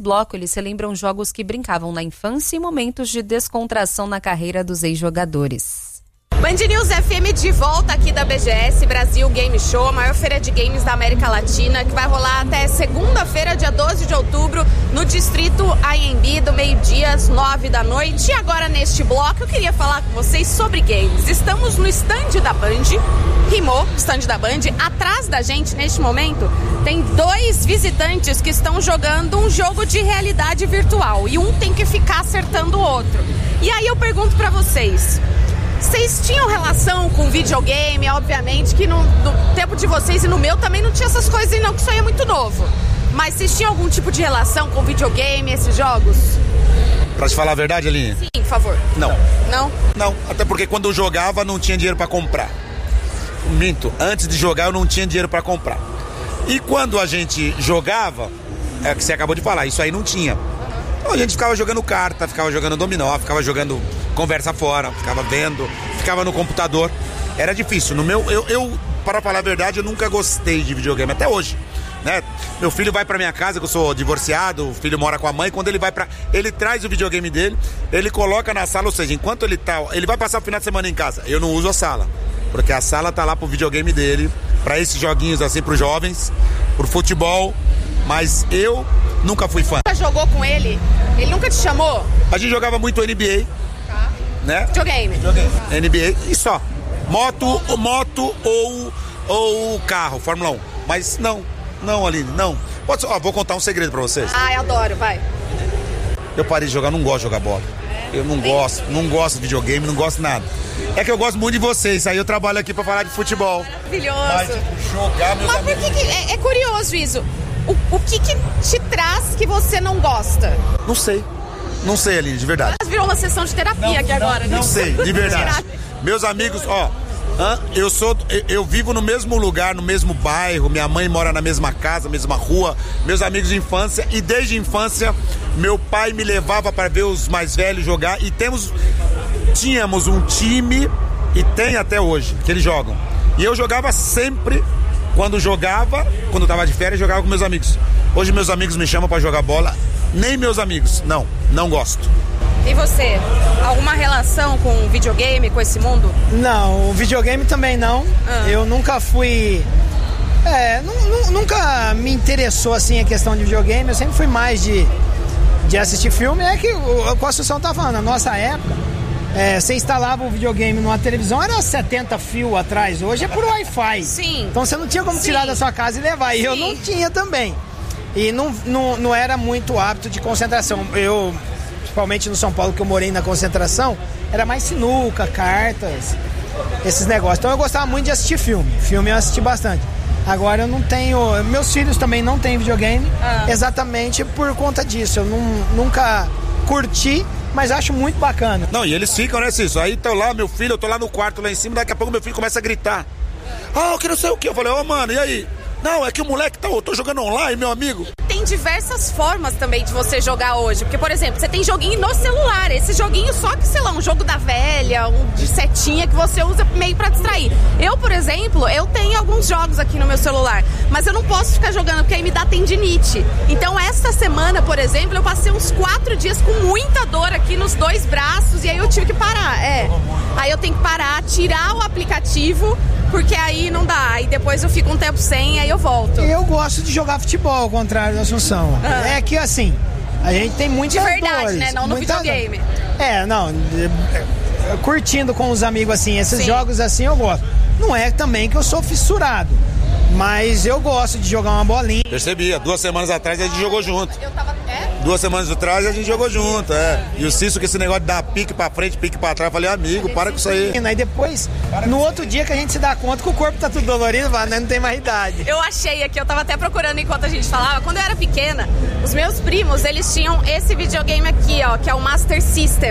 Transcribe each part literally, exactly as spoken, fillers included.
bloco, eles relembram jogos que brincavam na infância e momentos de descontração na carreira dos ex-jogadores. Band News F M de volta aqui da B G S Brasil Game Show, a maior feira de games da América Latina, que vai rolar até segunda-feira, dia doze de outubro, no distrito A M B, do meio-dia às nove da noite. E agora, neste bloco, eu queria falar com vocês sobre games. Estamos no stand da Band, rimou, stand da Band. Atrás da gente, neste momento, tem dois visitantes que estão jogando um jogo de realidade virtual. E um tem que ficar acertando o outro. E aí eu pergunto pra vocês... Vocês tinham relação com videogame? Obviamente que no, no tempo de vocês e no meu também não tinha essas coisas não, que isso aí é muito novo. Mas vocês tinham algum tipo de relação com videogame, esses jogos? Pra te falar a verdade, Aline? Sim, por favor. Não. Não? Não, até porque quando eu jogava não tinha dinheiro pra comprar. Minto, antes de jogar eu não tinha dinheiro pra comprar. E quando a gente jogava, é o que você acabou de falar, isso aí não tinha. Então a gente ficava jogando carta, ficava jogando dominó, ficava jogando conversa fora, ficava vendo, ficava no computador. Era difícil. No meu, eu, eu, para falar a verdade, eu nunca gostei de videogame, até hoje. Né? Meu filho vai pra minha casa, que eu sou divorciado, o filho mora com a mãe, quando ele vai pra... Ele traz o videogame dele, ele coloca na sala, ou seja, enquanto ele tá... Ele vai passar o final de semana em casa, eu não uso a sala, porque a sala tá lá pro videogame dele, pra esses joguinhos assim, pros jovens, pro futebol, mas eu nunca fui fã. Nunca jogou com ele? Ele nunca te chamou? A gente jogava muito N B A, tá. Né? Videogame. Videogame. Tá. N B A e só. Moto, moto ou, ou carro, Fórmula um. Mas não, não, Aline, não. Pode, ó, vou contar um segredo pra vocês. Ah, eu adoro, vai. Eu parei de jogar, não gosto de jogar bola. Eu não gosto, não gosto de videogame, não gosto de nada. É que eu gosto muito de vocês, aí eu trabalho aqui pra falar de futebol. Maravilhoso. Mas, tipo, jogar, meus Mas amigos... por que, que é, é curioso isso? O, o que que te traz que você não gosta? Não sei. Não sei, Aline, de verdade. Mas virou uma sessão de terapia não, aqui não, agora, não, né? Não sei, de verdade. Meus amigos, ó, eu sou, eu, eu vivo no mesmo lugar, no mesmo bairro, minha mãe mora na mesma casa, mesma rua, meus amigos de infância, e desde a infância meu pai me levava para ver os mais velhos jogar, e temos, tínhamos um time, e tem até hoje, que eles jogam. E eu jogava sempre, quando jogava, quando eu tava de férias, jogava com meus amigos. Hoje meus amigos me chamam para jogar bola, nem meus amigos, não, não gosto. E você? Alguma relação com videogame, com esse mundo? Não, o videogame também não. Ah. Eu nunca fui... É, nunca me interessou assim a questão de videogame. Eu sempre fui mais de, de assistir filme. É que o Construção tá falando, na nossa época, é, você instalava o videogame numa televisão, era setenta fios atrás. Hoje é por Wi-Fi. Sim. Então você não tinha como Sim. tirar da sua casa e levar. E Sim. eu não tinha também. E não, não, não era muito hábito de concentração. Eu... Principalmente no São Paulo, que eu morei na concentração, era mais sinuca, cartas, esses negócios. Então eu gostava muito de assistir filme. Filme eu assisti bastante. Agora eu não tenho... Meus filhos também não têm videogame, ah. exatamente por conta disso. Eu não, nunca curti, mas acho muito bacana. Não, e eles ficam, né, Cício? Aí tô lá, meu filho, eu tô lá no quarto, lá em cima, daqui a pouco meu filho começa a gritar. Ah, eu que não sei o que. Eu falei, ô, oh, mano, e aí? Não, é que o moleque tá, eu tô jogando online, meu amigo. Tem diversas formas também de você jogar hoje. Porque, por exemplo, você tem joguinho no celular. Esse joguinho só que, sei lá, um jogo da velha, um de setinha que você usa meio pra distrair. Eu, por exemplo, eu tenho alguns jogos aqui no meu celular. Mas eu não posso ficar jogando porque aí me dá tendinite. Então, esta semana, por exemplo, eu passei uns quatro dias com muita dor aqui nos dois braços. E aí eu tive que parar, é. Aí eu tenho que parar, tirar o aplicativo... Porque aí não dá, aí depois eu fico um tempo sem, aí eu volto. Eu gosto de jogar futebol, ao contrário da Assunção. Ah. É que assim, a gente tem muitos De verdade, dores, né? Não no muita... videogame. É, não, curtindo com os amigos assim, esses Sim. jogos assim eu gosto. Não é também que eu sou fissurado, mas eu gosto de jogar uma bolinha. Percebi, há duas semanas atrás a gente jogou junto. Eu tava... É? Duas semanas atrás a gente jogou junto, é. E o Cício com esse negócio de dar pique pra frente, pique pra trás, eu falei, amigo, para com isso aí. Aí depois, no outro dia que a gente se dá conta que o corpo tá tudo dolorido, né? Não tem mais idade. Eu achei aqui, eu tava até procurando enquanto a gente falava, quando eu era pequena, os meus primos, eles tinham esse videogame aqui, ó, que é o Master System.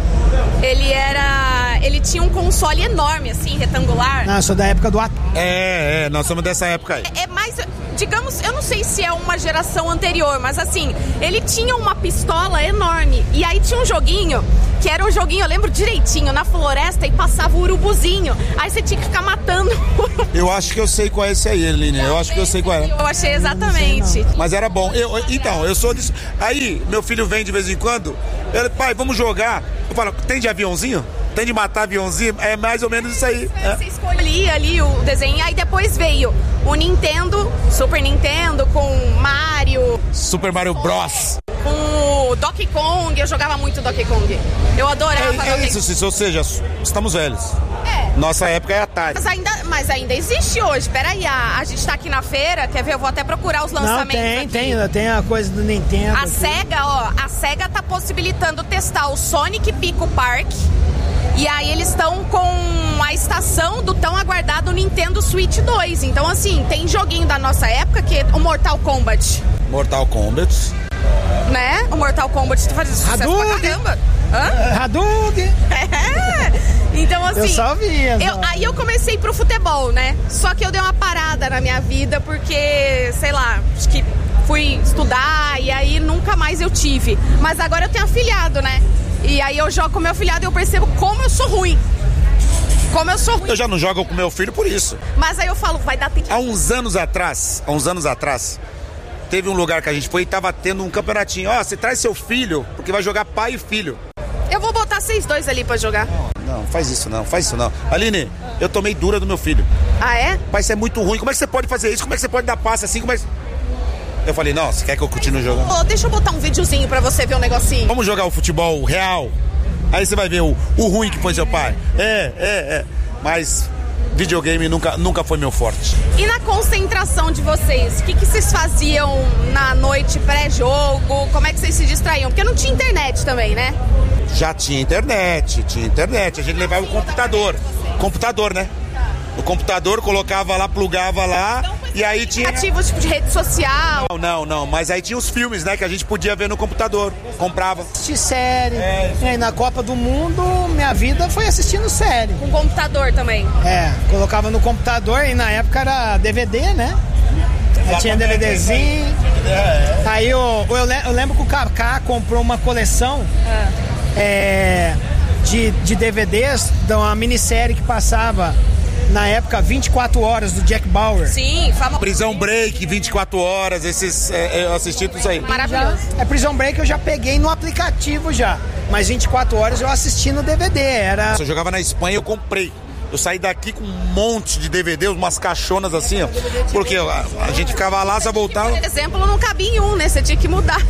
Ele era... Ele tinha um console enorme, assim, retangular. Ah, eu sou da época do Atari. É, é, nós somos dessa época aí. É, é mais... Digamos, eu não sei se é uma geração anterior, mas assim, ele tinha uma pistola enorme. E aí tinha um joguinho Que era um joguinho, eu lembro direitinho, na floresta e passava o urubuzinho. Aí você tinha que ficar matando o urubu. Eu acho que eu sei qual é esse aí, Eline. Eu acho que eu sei qual é. Eu achei exatamente. Mas era bom. Eu, então, eu sou disso. Aí, meu filho vem de vez em quando. Ele, pai, vamos jogar. Eu falo, tem de aviãozinho? Tem de matar aviãozinho? É mais ou menos isso aí. É. Você escolhia ali o desenho. Aí depois veio o Nintendo, Super Nintendo, com Mario. Super Mario Bros. Com o Donkey Kong. Eu jogava muito Donkey Kong. Eu adorava É, Donkey é Kong. isso, ou seja, estamos velhos. É. Nossa época é Atari. Mas ainda, mas ainda existe hoje. Peraí, a, a gente tá aqui na feira, quer ver? Eu vou até procurar os lançamentos. Não, tem, aqui. tem, tem a coisa do Nintendo. A aqui. SEGA, ó, a SEGA tá possibilitando testar o Sonic Pico Park. E aí eles estão com a estação do tão aguardado Nintendo Switch dois. Então, assim, tem joguinho da nossa época, que é o Mortal Kombat. Mortal Kombat. Né? O Mortal Kombat tá fazendo sucesso Hadouken. pra caramba. Hã? Hadouken! É. Então, assim... Eu só via. Eu, aí eu comecei pro futebol, né? Só que eu dei uma parada na minha vida porque, sei lá, acho que fui estudar e aí nunca mais eu tive. Mas agora eu tenho afilhado, né? E aí eu jogo com meu afilhado e eu percebo como eu sou ruim. Como eu sou ruim. Eu já não jogo com meu filho por isso. Mas aí eu falo, vai dar tempo. Há uns anos atrás, há uns anos atrás, teve um lugar que a gente foi e tava tendo um campeonatinho. Ó, oh, você traz seu filho, porque vai jogar pai e filho. Eu vou botar vocês dois ali pra jogar. Não, faz isso não, faz isso não. Aline, eu tomei dura do meu filho. Ah, é? Pai, isso é muito ruim. Como é que você pode fazer isso? Como é que você pode dar passe assim? Como é que... Eu falei, não, você quer que eu continue jogando? Oh, deixa eu botar um videozinho pra você ver um negocinho. Vamos jogar o futebol real? Aí você vai ver o, o ruim que foi seu pai. É, é, é. Mas videogame nunca, nunca foi meu forte. E na concentração de vocês, o que, que vocês faziam na noite pré-jogo? Como é que vocês se distraíam? Porque não tinha internet também, né? Já tinha internet, tinha internet. A gente levava o computador. Computador, né? O computador colocava lá, plugava lá. E aí tinha... Ativos tipo de rede social. Não, não, não. Mas aí tinha os filmes, né? Que a gente podia ver no computador. Comprava. Assistir série. É. E aí na Copa do Mundo, minha vida foi assistindo série. Com computador também. É, colocava no computador e na época era D V D, né? Aí tinha DVDzinho. É. Aí eu, eu, le- eu lembro que o Kaká comprou uma coleção Ah. é, de, de D V Ds de uma minissérie que passava na época vinte e quatro horas do Jack Bauer. Sim, famoso. Prisão Break, vinte e quatro horas, esses, é, eu assisti tudo isso aí. Maravilhoso. É, Prison Break eu já peguei no aplicativo já, mas vinte e quatro horas eu assisti no D V D, era... Eu jogava na Espanha, eu comprei. Eu saí daqui com um monte de D V D, umas caixonas assim, ó. Porque a, a gente ficava lá, só voltava. Por exemplo, não cabia em um, né? Você tinha que mudar.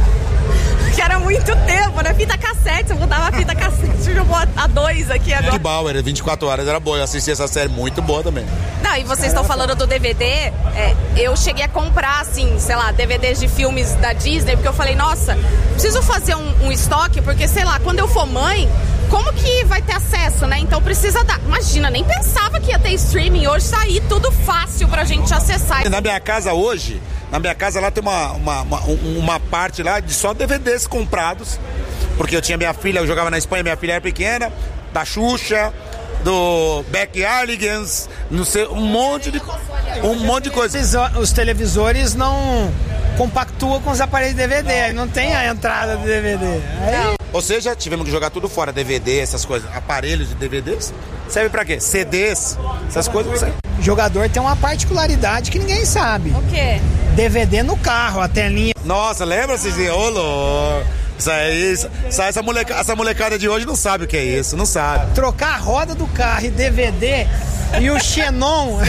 Que era muito tempo, né? Fita cassete, você mudava a fita cassete, você jogou a, a dois aqui agora. De Bauer, vinte e quatro horas, era boa. Eu assisti essa série muito boa também. Não, e vocês estão falando do D V D, é, eu cheguei a comprar, assim, sei lá, D V Ds de filmes da Disney, porque eu falei, nossa, preciso fazer um, um estoque, porque, sei lá, quando eu for mãe, como que vai ter acesso, né? Então precisa dar. Imagina, nem pensava que ia ter streaming, hoje tá aí tudo fácil pra gente acessar. Na minha casa hoje, na minha casa lá tem uma, uma, uma, uma parte lá de só D V Ds comprados, porque eu tinha minha filha, eu jogava na Espanha, minha filha era pequena, da Xuxa, do Backyardigans, não sei, um monte de um monte de coisa. Os televisores não compactuam com os aparelhos de D V D, aí não tem a entrada do D V D. Aí... Ou seja, tivemos que jogar tudo fora, D V D, essas coisas, aparelhos de D V Ds, serve pra quê? C Ds, essas coisas não servem. O jogador tem uma particularidade que ninguém sabe. O quê? D V D no carro, a telinha. Nossa, lembra, Cizinho? Ô, louco. Isso aí, isso, essa, moleca, essa molecada de hoje não sabe o que é isso, não sabe. Trocar a roda do carro e D V D e o Xenon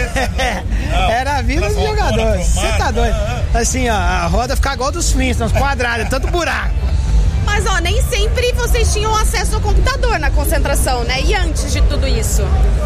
era a vida do jogador. Você tá doido? Assim, ó, a roda fica igual dos Flintstones, quadrada, tanto buraco. Mas, ó, nem sempre vocês tinham acesso ao computador na concentração, né? E antes de tudo isso?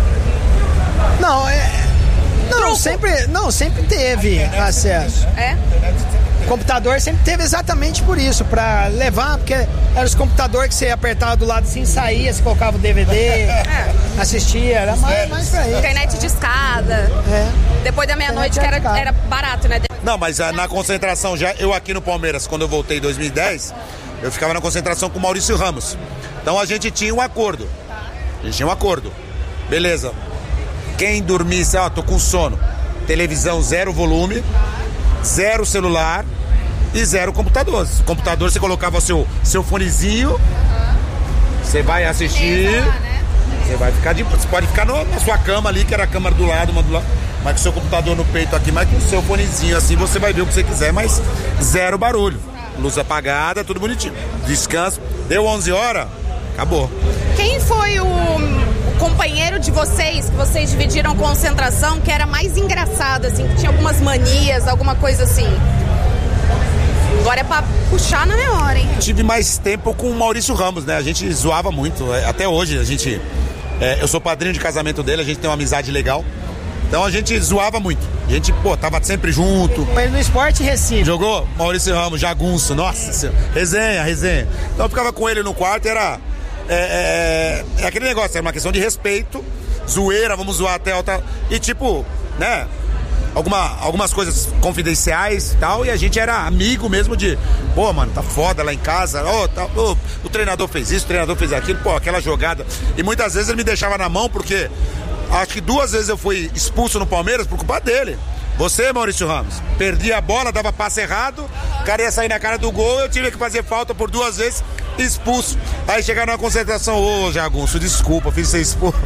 Não, é... Não, sempre, não, sempre teve acesso. É? O computador sempre teve exatamente por isso, pra levar, porque eram os computadores que você apertava do lado assim, saía, você colocava o D V D, É. assistia, era mais, mais pra isso. Internet de escada. É. Depois da meia-noite, que Internet de era, escada. era barato, né? Não, mas ah, na concentração já, eu aqui no Palmeiras, quando eu voltei em dois mil e dez, eu ficava na concentração com o Maurício Ramos. Então a gente tinha um acordo. A gente tinha um acordo. Beleza. Quem dormisse, ó, tô com sono. Televisão zero volume, zero celular e zero computador. Computador você colocava seu, seu fonezinho Você vai assistir, você vai ficar de... Você pode ficar no, na sua cama ali, que era a câmera do lado, uma do lado, mas com o seu computador no peito aqui, mas com o seu fonezinho assim, você vai ver o que você quiser, mas zero barulho. Luz apagada, tudo bonitinho. Descanso. Deu onze horas, acabou. Quem foi o, o companheiro de vocês, que vocês dividiram concentração, que era mais engraçado, assim, que tinha algumas manias, alguma coisa assim? Agora é pra puxar na memória, hein? Tive mais tempo com o Maurício Ramos, né? A gente zoava muito. Até hoje, a gente... É, eu sou padrinho de casamento dele, a gente tem uma amizade legal. Então a gente zoava muito. A gente, pô, tava sempre junto. Mas no Esporte Recife. Jogou? Maurício Ramos, Jagunço, nossa senhora. Resenha, resenha. Então eu ficava com ele no quarto e era... É, é, é aquele negócio, era uma questão de respeito. Zoeira, vamos zoar até alta... E tipo, né... Alguma, algumas coisas confidenciais e tal, e a gente era amigo mesmo de, pô, mano, tá foda lá em casa, oh, tá, oh, o treinador fez isso, o treinador fez aquilo, pô, aquela jogada. E muitas vezes ele me deixava na mão, porque acho que duas vezes eu fui expulso no Palmeiras por culpa dele. Você, Maurício Ramos, perdi a bola, dava passe errado, o cara ia sair na cara do gol, eu tive que fazer falta por duas vezes, expulso. Aí chegaram na concentração, ô, Jagunço, desculpa, fiz você expulso.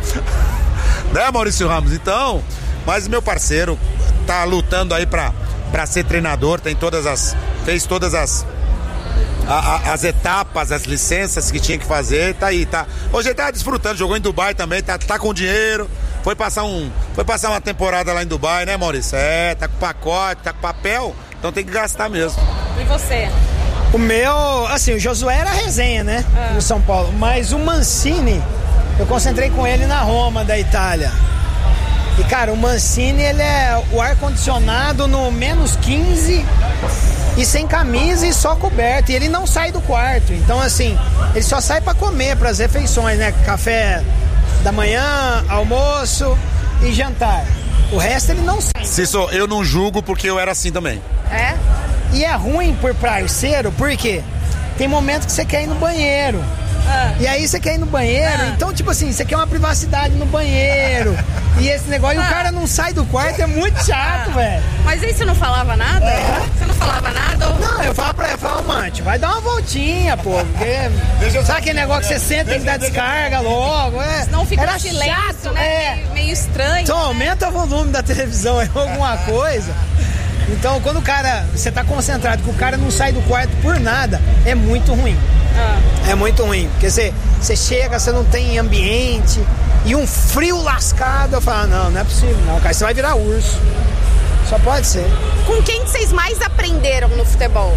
Né, Maurício Ramos? Então, mas meu parceiro tá lutando aí pra, pra ser treinador, tem todas as, fez todas as a, a, as etapas, as licenças que tinha que fazer, tá aí, tá. Hoje ele tá desfrutando, jogou em Dubai também, tá, tá com dinheiro, foi passar um, foi passar uma temporada lá em Dubai, né, Maurício? É, tá com pacote, tá com papel, então tem que gastar mesmo. E você? O meu, assim, o Josué era resenha, né, ah. no São Paulo, mas o Mancini, eu concentrei com ele na Roma, da Itália. E, cara, o Mancini, ele é o ar-condicionado no menos quinze e sem camisa e só coberto. E ele não sai do quarto. Então, assim, ele só sai pra comer, pras refeições, né? Café da manhã, almoço e jantar. O resto ele não sai. Cício, eu não julgo porque eu era assim também. É? E é ruim por parceiro, porque tem momento que você quer ir no banheiro. Ah. E aí você quer ir no banheiro, ah. então tipo assim, você quer uma privacidade no banheiro. E esse negócio, ah. e o cara não sai do quarto, é muito chato, ah. velho. Mas aí você não falava nada? É. Você não falava nada? Ou... Não, eu falo pra ele, eu falo, mante, vai dar uma voltinha, pô. Porque... Sabe aquele negócio que você senta, tem que dar descarga logo, é? Senão fica Era silêncio, chato, né? É. Meio, meio estranho. Então né? aumenta o volume da televisão aí, alguma coisa. Então, quando o cara, você tá concentrado, que o cara não sai do quarto por nada, é muito ruim. Ah. É muito ruim, porque você, você chega, você não tem ambiente, e um frio lascado, eu falo, não, não é possível não, cara, você vai virar urso. Só pode ser. Com quem vocês mais aprenderam no futebol?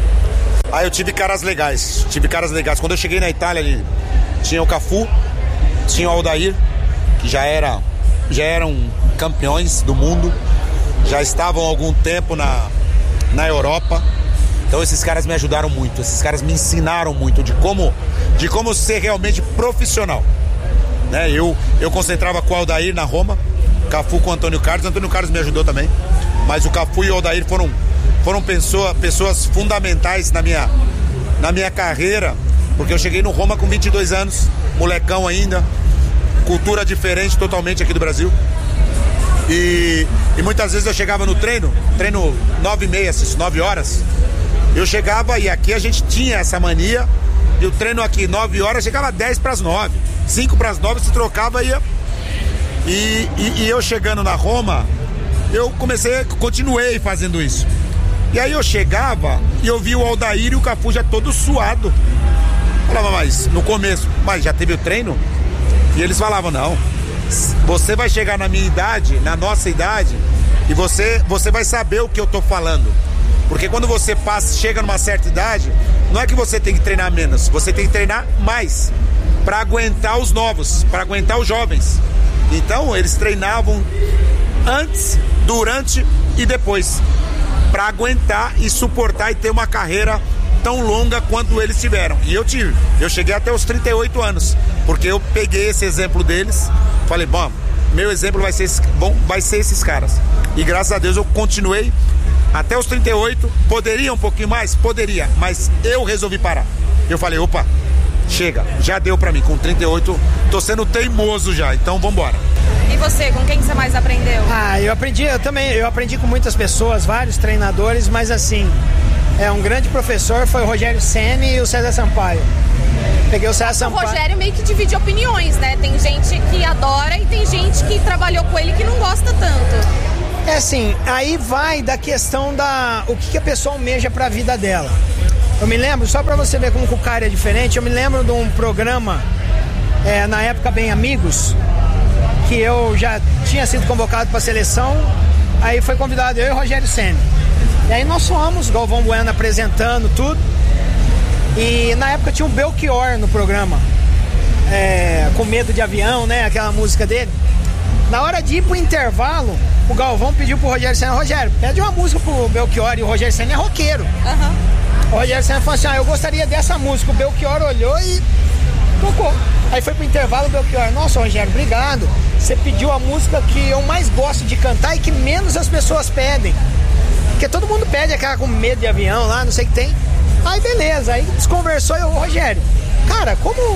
Ah, eu tive caras legais, tive caras legais. Quando eu cheguei na Itália ali, tinha o Cafu, tinha o Aldair, que já, era, já eram campeões do mundo, já estavam há algum tempo na, na Europa. Então esses caras me ajudaram muito, esses caras me ensinaram muito de como, de como ser realmente profissional. Né? Eu, eu concentrava com o Aldair na Roma, Cafu com o Antônio Carlos, Antônio Carlos me ajudou também, mas o Cafu e o Aldair foram, foram pessoa, pessoas fundamentais na minha, na minha carreira, porque eu cheguei no Roma com vinte e dois anos, molecão ainda, cultura diferente totalmente aqui do Brasil. E, e muitas vezes eu chegava no treino, treino nove e meia, nove horas, eu chegava e aqui a gente tinha essa mania, e o treino aqui nove horas chegava dez para as nove, cinco para as nove se trocava e ia. E, e, e eu chegando na Roma, eu comecei, continuei fazendo isso. E aí eu chegava e eu via o Aldair e o Cafu já todo suado. Falava, mas no começo, mas já teve o treino? E eles falavam, não, você vai chegar na minha idade, na nossa idade, e você, você vai saber o que eu tô falando. Porque quando você passa, chega numa certa idade, não é que você tem que treinar menos, você tem que treinar mais para aguentar os novos, para aguentar os jovens. Então eles treinavam antes, durante e depois, para aguentar e suportar e ter uma carreira tão longa quanto eles tiveram. E eu tive, eu cheguei até os trinta e oito anos, porque eu peguei esse exemplo deles, falei, bom, meu exemplo vai ser, esse, bom, vai ser esses caras. E graças a Deus eu continuei até os trinta e oito, poderia um pouquinho mais? Poderia, mas eu resolvi parar. Eu falei, opa, chega, já deu pra mim, com trinta e oito, tô sendo teimoso já, então vambora. E você, com quem você mais aprendeu? Ah, eu aprendi, eu também, eu aprendi com muitas pessoas, vários treinadores, mas assim, é, um grande professor foi o Rogério Ceni e o César Sampaio. Peguei o César Sampaio. O Rogério meio que divide opiniões, né? Tem gente que adora e tem gente que trabalhou com ele que não gosta tanto. É assim, aí vai da questão da o que, que a pessoa almeja pra vida dela. Eu me lembro, só pra você ver como o cara é diferente, eu me lembro de um programa, é, na época Bem Amigos, que eu já tinha sido convocado pra seleção, aí foi convidado eu e o Rogério Ceni. E aí nós fomos, Galvão Bueno apresentando tudo, e na época tinha o Belchior no programa, é, Com Medo de Avião, né, aquela música dele. Na hora de ir pro intervalo, o Galvão pediu pro Rogério Ceni, Rogério, pede uma música pro Belchior, e o Rogério Ceni é roqueiro. Uhum. O Rogério Ceni falou assim, ah, eu gostaria dessa música. O Belchior olhou e tocou. Aí foi pro intervalo, o Belchior, nossa, Rogério, obrigado. Você pediu a música que eu mais gosto de cantar e que menos as pessoas pedem. Porque todo mundo pede aquela Com Medo de Avião lá, não sei o que tem. Aí beleza, aí desconversou e eu, Rogério, cara, como...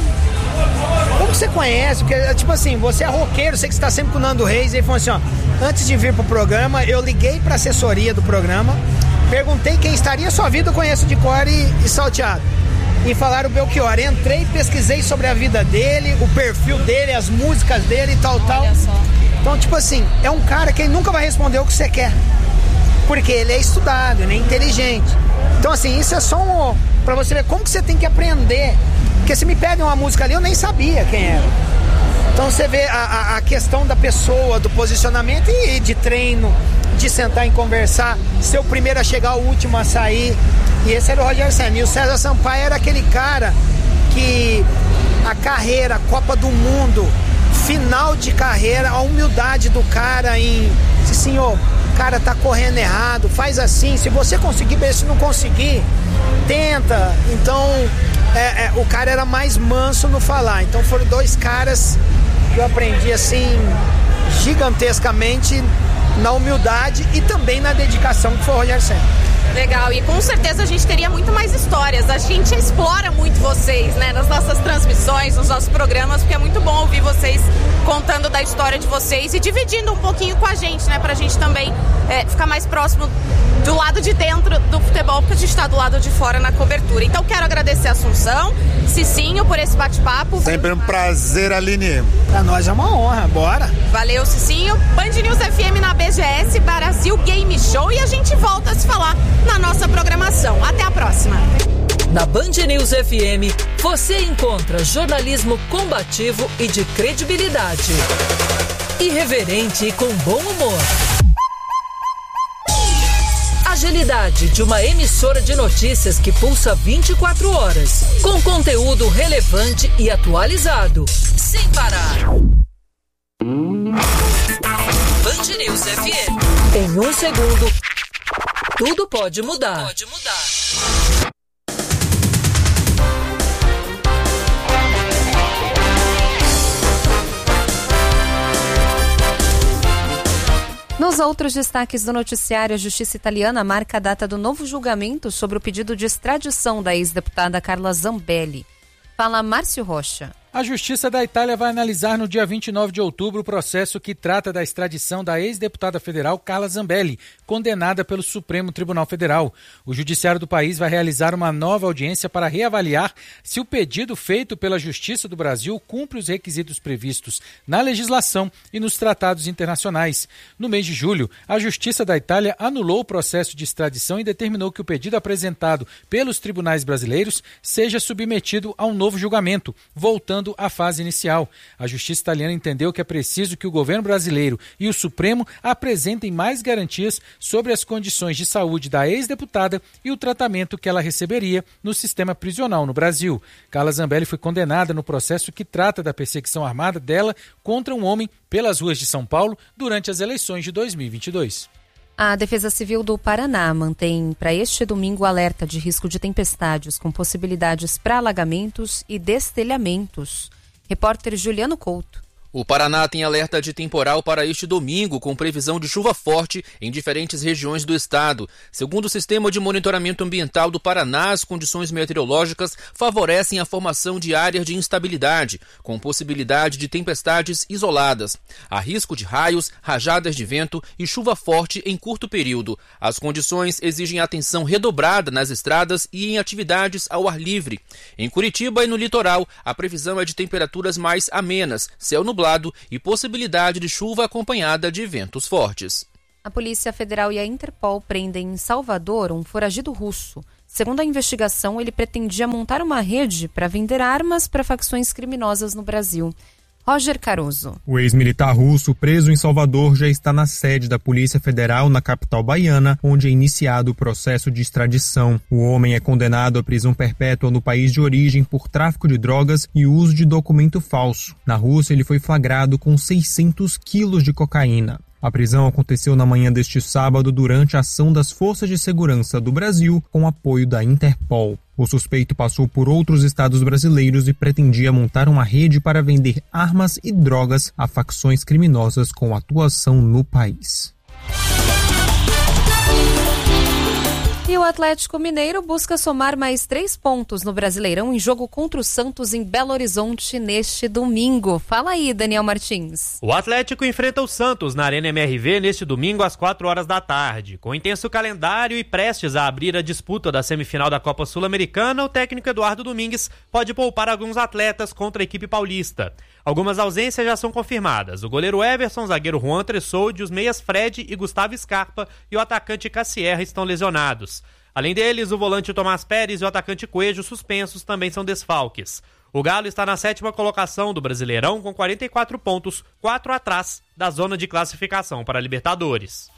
Como você conhece? Porque, tipo assim, você é roqueiro, sei que você tá sempre com o Nando Reis. E ele falou assim, ó, antes de vir pro programa, eu liguei pra assessoria do programa, perguntei quem estaria, sua vida eu conheço de cor e, e salteado. E falaram o Belchior. Entrei, pesquisei sobre a vida dele, o perfil dele, as músicas dele e tal, tal. Olha só. Então, tipo assim, é um cara que ele nunca vai responder o que você quer. Porque ele é estudado, ele é inteligente. Então, assim, isso é só um... Pra você ver como que você tem que aprender. Porque se me pedem uma música ali, eu nem sabia quem era. Então você vê a, a, a questão da pessoa, do posicionamento e de treino, de sentar e conversar, ser o primeiro a chegar, o último a sair. E esse era o Rogério Ceni. E o César Sampaio era aquele cara que a carreira, a Copa do Mundo, final de carreira, a humildade do cara em... Senhor, o cara tá correndo errado, faz assim, se você conseguir, bem, se não conseguir, tenta. Então... É, é, o cara era mais manso no falar. Então foram dois caras que eu aprendi assim gigantescamente na humildade e também na dedicação, que foi o Rogério Ceni. Legal, e com certeza a gente teria muito mais histórias. A gente explora muito vocês, né, nas nossas transmissões, nos nossos programas, porque é muito bom ouvir vocês contando da história de vocês e dividindo um pouquinho com a gente, né, pra gente também é, ficar mais próximo do lado de dentro do futebol, porque a gente tá do lado de fora na cobertura. Então quero agradecer a Assunção, Cicinho, por esse bate-papo. Sempre um prazer, Aline. Pra nós é uma honra, bora. Valeu, Cicinho. Band News F M na B G S, Brasil Game Show, e a gente volta a se falar na nossa programação. Até a próxima. Na Band News F M, você encontra jornalismo combativo e de credibilidade. Irreverente e com bom humor. Agilidade de uma emissora de notícias que pulsa vinte e quatro horas, com conteúdo relevante e atualizado, sem parar. Band News F M. Em um segundo, tudo pode mudar. Pode mudar. Nos outros destaques do noticiário, a Justiça italiana marca a data do novo julgamento sobre o pedido de extradição da ex-deputada Carla Zambelli. Fala Márcio Rocha. A Justiça da Itália vai analisar no dia vinte e nove de outubro o processo que trata da extradição da ex-deputada federal Carla Zambelli, condenada pelo Supremo Tribunal Federal. O judiciário do país vai realizar uma nova audiência para reavaliar se o pedido feito pela Justiça do Brasil cumpre os requisitos previstos na legislação e nos tratados internacionais. No mês de julho, a Justiça da Itália anulou o processo de extradição e determinou que o pedido apresentado pelos tribunais brasileiros seja submetido a um novo julgamento, voltando à fase inicial. A Justiça italiana entendeu que é preciso que o governo brasileiro e o Supremo apresentem mais garantias sobre as condições de saúde da ex-deputada e o tratamento que ela receberia no sistema prisional no Brasil. Carla Zambelli foi condenada no processo que trata da perseguição armada dela contra um homem pelas ruas de São Paulo durante as eleições de dois mil e vinte e dois. A Defesa Civil do Paraná mantém para este domingo alerta de risco de tempestades com possibilidades para alagamentos e destelhamentos. Repórter Juliano Couto. O Paraná tem alerta de temporal para este domingo, com previsão de chuva forte em diferentes regiões do estado. Segundo o Sistema de Monitoramento Ambiental do Paraná, as condições meteorológicas favorecem a formação de áreas de instabilidade, com possibilidade de tempestades isoladas. Há risco de raios, rajadas de vento e chuva forte em curto período. As condições exigem atenção redobrada nas estradas e em atividades ao ar livre. Em Curitiba e no litoral, a previsão é de temperaturas mais amenas, céu nublado e possibilidade de chuva acompanhada de ventos fortes. A Polícia Federal e a Interpol prendem em Salvador um foragido russo. Segundo a investigação, ele pretendia montar uma rede para vender armas para facções criminosas no Brasil. Roger Caruso. O ex-militar russo preso em Salvador já está na sede da Polícia Federal na capital baiana, onde é iniciado o processo de extradição. O homem é condenado à prisão perpétua no país de origem por tráfico de drogas e uso de documento falso. Na Rússia, ele foi flagrado com seiscentos quilos de cocaína. A prisão aconteceu na manhã deste sábado durante a ação das Forças de Segurança do Brasil com apoio da Interpol. O suspeito passou por outros estados brasileiros e pretendia montar uma rede para vender armas e drogas a facções criminosas com atuação no país. E o Atlético Mineiro busca somar mais três pontos no Brasileirão em jogo contra o Santos em Belo Horizonte neste domingo. Fala aí, Daniel Martins. O Atlético enfrenta o Santos na Arena M R V neste domingo às quatro horas da tarde. Com intenso calendário e prestes a abrir a disputa da semifinal da Copa Sul-Americana, o técnico Eduardo Domingues pode poupar alguns atletas contra a equipe paulista. Algumas ausências já são confirmadas. O goleiro Everson, o zagueiro Juan Tressoldi, os meias Fred e Gustavo Scarpa e o atacante Cassierra estão lesionados. Além deles, o volante Tomás Pérez e o atacante Coelho suspensos também são desfalques. O Galo está na sétima colocação do Brasileirão com quarenta e quatro pontos, quatro atrás da zona de classificação para a Libertadores.